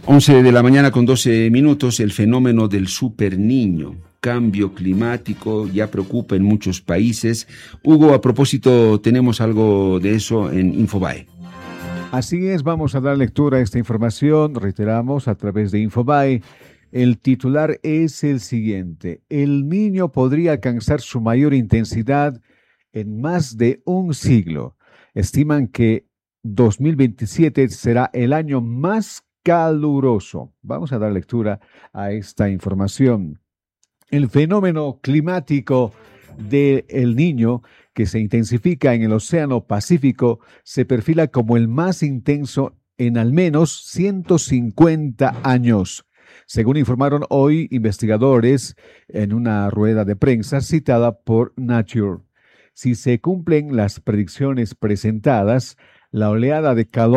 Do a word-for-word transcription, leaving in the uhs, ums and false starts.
once de la mañana con doce minutos, el fenómeno del superniño, cambio climático, ya preocupa en muchos países. Hugo, a propósito, tenemos algo de eso en Infobae. Así es, vamos a dar lectura a esta información, reiteramos, a través de Infobae. El titular es el siguiente: el niño podría alcanzar su mayor intensidad en más de un siglo. Estiman que dos mil veintisiete será el año más caluroso. Vamos a dar lectura a esta información. El fenómeno climático de El Niño, que se intensifica en el Océano Pacífico, se perfila como el más intenso en al menos ciento cincuenta años. Según informaron hoy investigadores en una rueda de prensa citada por Nature. Si se cumplen las predicciones presentadas, la oleada de calor